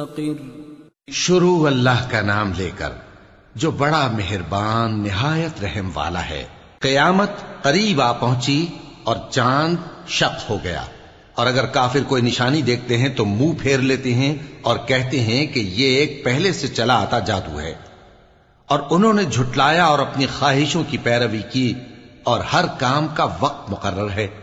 शुरू अल्लाह का नाम लेकर जो बड़ा मेहरबान निहायत रहम वाला है। कयामत करीब आ पहुंची और चांद शक हो गया, और अगर काफिर कोई निशानी देखते हैं तो मुंह फेर लेते हैं और कहते हैं कि ये एक पहले से चला आता जादू है। और उन्होंने झुटलाया और अपनी ख्वाहिशों की पैरवी की, और हर काम का वक्त मुकर्रर है।